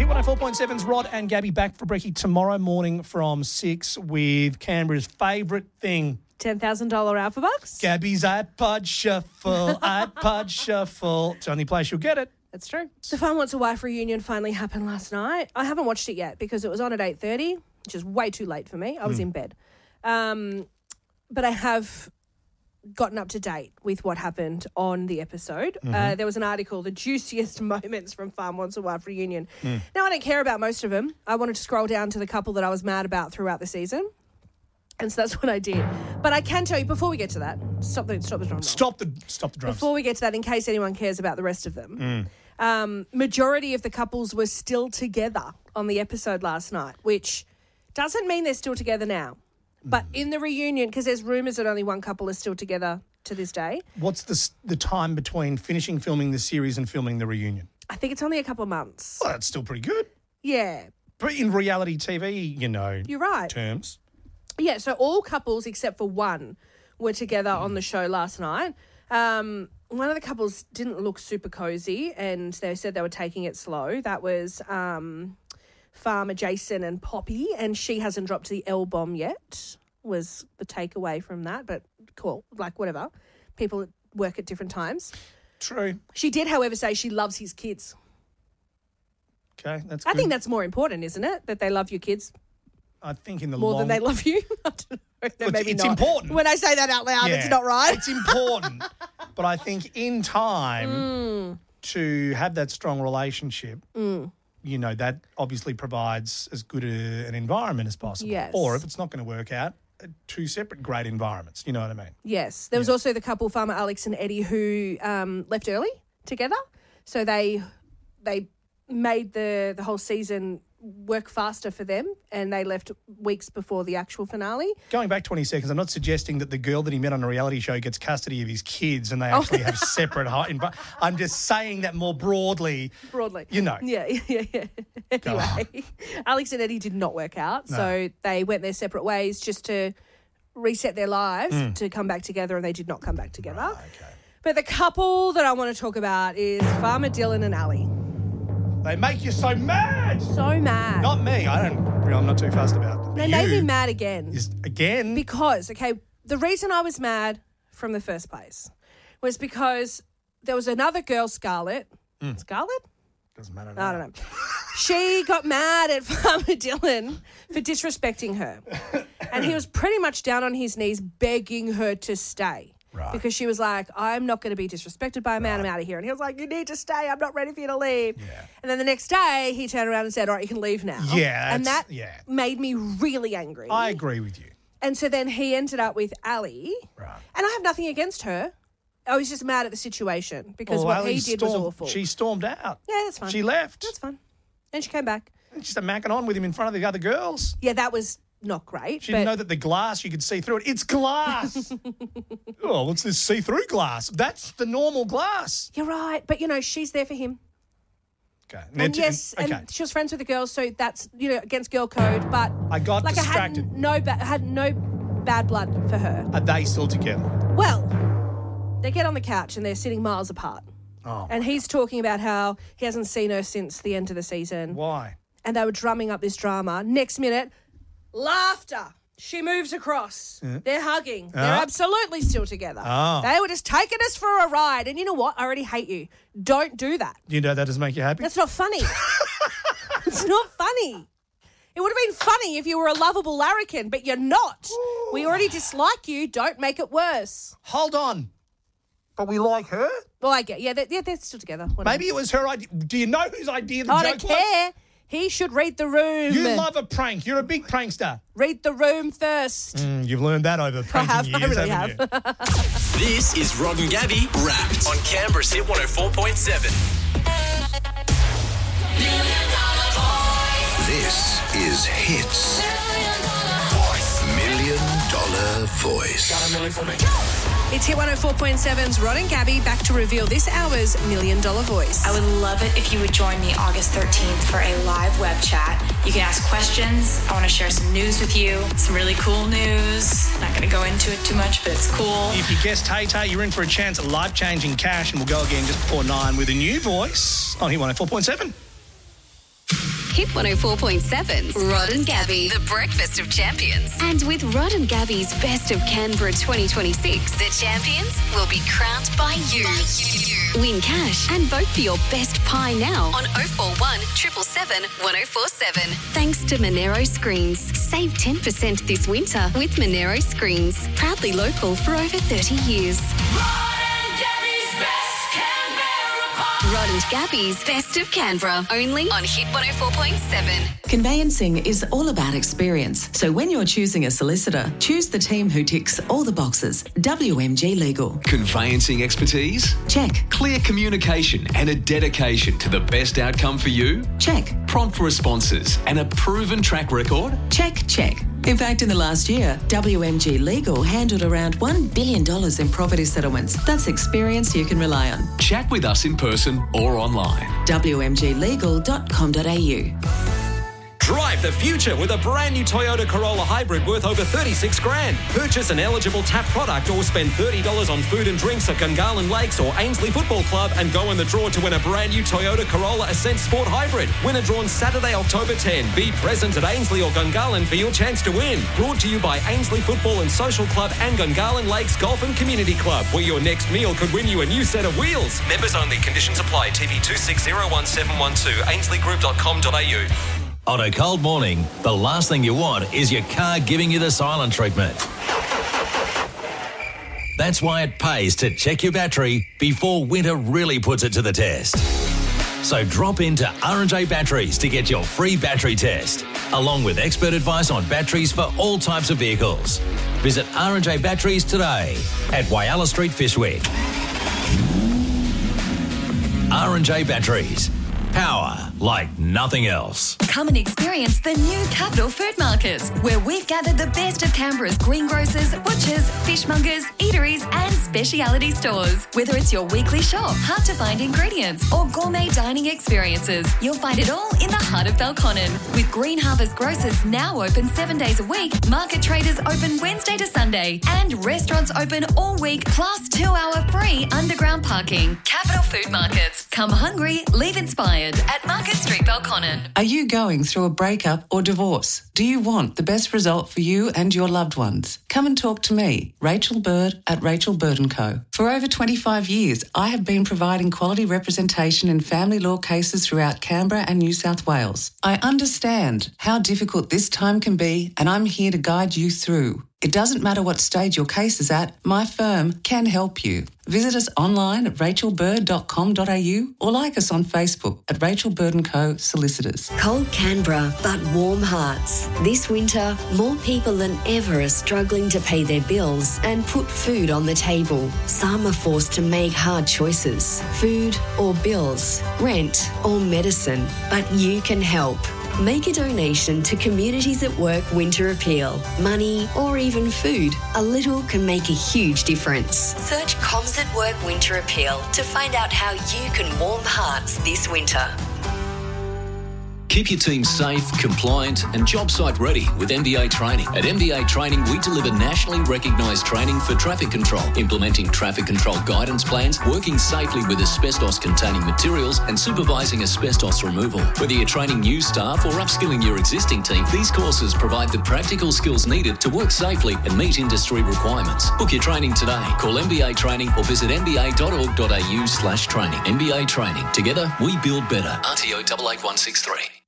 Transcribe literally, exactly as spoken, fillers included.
Hit one oh four point seven's Rod and Gabby back for brekkie tomorrow morning from six with Canberra's favourite thing. ten thousand dollars Alpha Bucks. Gabby's iPod Shuffle, iPod Shuffle. It's the only place you'll get it. That's true. The Farm Wants a Wife reunion finally happened last night. I haven't watched it yet because it was on at eight thirty, which is way too late for me. I was mm. in bed. Um, but I have gotten up to date with what happened on the episode. Mm-hmm. Uh, there was an article, the juiciest moments from Farm Wants a Wife reunion. Mm. Now, I don't care about most of them. I wanted to scroll down to the couple that I was mad about throughout the season. And so that's what I did. But I can tell you, before we get to that, stop the, stop the drum roll. Stop the, stop the drums. Before we get to that, in case anyone cares about the rest of them, mm. um, majority of the couples were still together on the episode last night, which doesn't mean they're still together now. But in the reunion, because there's rumours that only one couple is still together to this day. What's the the time between finishing filming the series and filming the reunion? I think it's only a couple of months. Well, that's still pretty good. Yeah. But in reality T V, you know, You're right. terms. Yeah, so all couples except for one were together mm. on the show last night. Um, one of the couples didn't look super cosy and they said they were taking it slow. That was... Um, Farmer Jason and Poppy, and she hasn't dropped the L-bomb yet, was the takeaway from that. But cool, like whatever. People work at different times. True. She did, however, say she loves his kids. Okay, that's I good. think that's more important, isn't it? That they love your kids I think in the more long... than they love you. I don't know. No, it's maybe it's not. important. When I say that out loud, yeah, it's not right. It's important. But I think in time mm. to have that strong relationship... Mm. you know, that obviously provides as good a, an environment as possible. Yes. Or if it's not going to work out, two separate great environments. You know what I mean? Yes. There was yeah. also the couple, Farmer Alex and Eddie, who um, left early together. So they they made the, the whole season work faster for them, and they left weeks before the actual finale. Going back twenty seconds, I'm not suggesting that the girl that he met on a reality show gets custody of his kids and they actually oh. have separate... But I'm just saying that more broadly. Broadly. You know. Yeah, yeah, yeah. Anyway, Alex and Eddie did not work out, no. so they went their separate ways just to reset their lives mm. to come back together, and they did not come back together. Right, okay. But the couple that I want to talk about is Farmer Dylan and Ali. They make you so mad. So mad. Not me. I don't. I'm not too fussed about them. They made me mad again. Is again because okay, the reason I was mad from the first place was because there was another girl, Scarlett. Mm. Scarlett? Doesn't matter. I don't know. She got mad at Farmer Dylan for disrespecting her, and he was pretty much down on his knees begging her to stay. Right. Because she was like, I'm not going to be disrespected by a man, right. I'm out of here. And he was like, you need to stay, I'm not ready for you to leave. Yeah. And then the next day, he turned around and said, all right, you can leave now. Yeah. And that yeah. made me really angry. I agree with you. And so then he ended up with Ali. Right. And I have nothing against her. I was just mad at the situation because well, what Ali he did stormed, was awful. She stormed out. Yeah, that's fine. She left. That's fine. And she came back. And she started macking on with him in front of the other girls. Yeah, that was... not great. She didn't know that the glass, you could see through it. It's glass. Oh, what's this see-through glass? That's the normal glass. You're right. But, you know, she's there for him. Okay. And, and yes, okay. and she was friends with the girls, so that's, you know, against girl code. But I got like distracted. I had no, ba- had no bad blood for her. Are they still together? Well, they get on the couch and they're sitting miles apart. Oh. And he's talking about how he hasn't seen her since the end of the season. Why? And they were drumming up this drama. Next minute... laughter. She moves across. Yeah. They're hugging. Uh-huh. They're absolutely still together. Oh. They were just taking us for a ride. And you know what? I already hate you. Don't do that. You know that doesn't make you happy? That's not funny. It's not funny. It would have been funny if you were a lovable larrikin, but you're not. Ooh. We already dislike you. Don't make it worse. Hold on. But we like her? Well, I get. Yeah, they're, yeah, they're still together. Whatever. Maybe it was her idea. Do you know whose idea the I joke don't care. was? He should read the room. You love a prank. You're a big prankster. Read the room first. Mm, you've learned that over pranking I have, years, I really haven't have. you? This is Rod and Gabby Wrapped on Canberra's Hit one oh four point seven. This is Hits Million Dollar Voice. Got a million for me. It's Hit one oh four point seven's Rod and Gabby back to reveal this hour's Million Dollar Voice. I would love it if you would join me August thirteenth for a live web chat. You can ask questions. I want to share some news with you, some really cool news. Not going to go into it too much, but it's cool. If you guessed Tay Tay, you're in for a chance at life-changing cash, and we'll go again just before nine with a new voice on Hit one oh four point seven. Hit one oh four point seven. Rod and Gabby, the breakfast of champions. And with Rod and Gabby's Best of Canberra twenty twenty-six, the champions will be crowned by you. By you. Win cash and vote for your best pie now on oh four one, seven seven seven, one oh four seven. Thanks to Monero Screens. Save ten percent this winter with Monero Screens. Proudly local for over thirty years. Rod and Gabby's Best of Canberra, only on Hit one oh four point seven. Conveyancing is all about experience. So when you're choosing a solicitor, choose the team who ticks all the boxes. W M G Legal. Conveyancing expertise? Check. Clear communication and a dedication to the best outcome for you? Check. Prompt responses and a proven track record? Check, check. In fact, in the last year, W M G Legal handled around one billion dollars in property settlements. That's experience you can rely on. Chat with us in person or online. w m g legal dot com dot a u. Drive the future with a brand new Toyota Corolla Hybrid worth over thirty-six grand. Purchase an eligible TAP product or spend thirty dollars on food and drinks at Gungahlin Lakes or Ainsley Football Club and go in the draw to win a brand new Toyota Corolla Ascent Sport Hybrid. Winner drawn Saturday, October tenth. Be present at Ainsley or Gungahlin for your chance to win. Brought to you by Ainsley Football and Social Club and Gungahlin Lakes Golf and Community Club, where your next meal could win you a new set of wheels. Members only. Conditions apply. T V two six zero one seven one two. ainsley group dot com dot a u. On a cold morning, the last thing you want is your car giving you the silent treatment. That's why it pays to check your battery before winter really puts it to the test. So drop into R and J Batteries to get your free battery test, along with expert advice on batteries for all types of vehicles. Visit R and J Batteries today at Whyalla Street, Fishwick. R and J Batteries. Power like nothing else. Come and experience the new Capital Food Market, where we've gathered the best of Canberra's greengrocers, butchers, fishmongers, eateries and speciality stores. Whether it's your weekly shop, hard-to-find ingredients or gourmet dining experiences, you'll find it all in the heart of Belconnen. With Green Harvest Grocers now open seven days a week, market traders open Wednesday to Sunday and restaurants open all week, plus two-hour free underground parking. Capital Food Markets. Come hungry, leave inspired at Market Street, Belconnen. Are you going through a breakup or divorce? Do you want the best result for you and your loved ones? Come and talk to me, Rachel Bird at Rachel Bird and Co. For over twenty-five years, I have been providing quality representation in family law cases throughout Canberra and New South Wales. I understand how difficult this time can be, and I'm here to guide you through. It doesn't matter what stage your case is at, my firm can help you. Visit us online at rachel bird dot com dot a u or like us on Facebook at Rachel Bird and Co. Solicitors. Cold Canberra, but warm hearts. This winter, more people than ever are struggling to pay their bills and put food on the table. Some are forced to make hard choices. Food or bills, rent or medicine. But you can help. Make a donation to Communities at Work Winter Appeal. Money or even food. A little can make a huge difference. Search Comms at Work Winter Appeal to find out how you can warm hearts this winter. Keep your team safe, compliant and job site ready with M B A Training. At M B A Training, we deliver nationally recognised training for traffic control, implementing traffic control guidance plans, working safely with asbestos-containing materials and supervising asbestos removal. Whether you're training new staff or upskilling your existing team, these courses provide the practical skills needed to work safely and meet industry requirements. Book your training today. Call M B A Training or visit m b a dot org dot a u slash training. M B A Training. Together, we build better. R T O eight eight one six three.